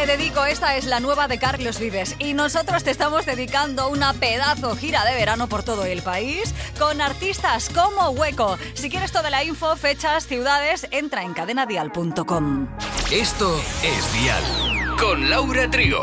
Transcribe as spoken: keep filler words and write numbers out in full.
dedico, esta es la nueva de Carlos Vives y nosotros te estamos dedicando una pedazo gira de verano por todo el país con artistas como Hueco. Si quieres toda la info, fechas, ciudades, entra en cadena dial punto com. Esto es Dial con Laura Trigo.